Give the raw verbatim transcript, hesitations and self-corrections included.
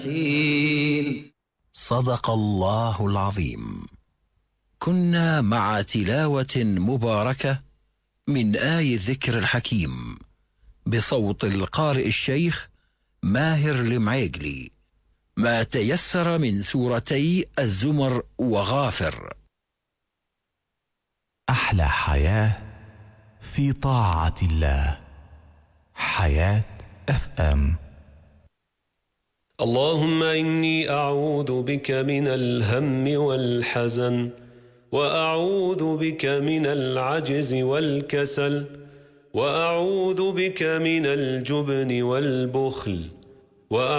صدق الله العظيم. كنا مع تلاوة مباركة من آي الذكر الحكيم بصوت القارئ الشيخ ماهر المعيقلي، ما تيسر من سورتي الزمر وغافر. أحلى حياة في طاعة الله. حياة اف ام. اللهم إني أعوذ بك من الهم والحزن، وأعوذ بك من العجز والكسل، وأعوذ بك من الجبن والبخل، وأعوذ